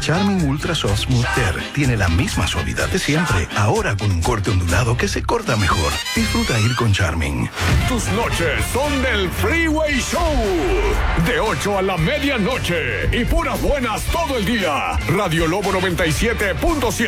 Charmin Ultra Soft Smooth Tear tiene la misma suavidad de siempre, ahora con un corte ondulado que se corta mejor. Disfruta ir con Charmin. Tus noches son del Freeway Show. De 8 a la medianoche. Y puras buenas todo el día. Radio Lobo 97.7.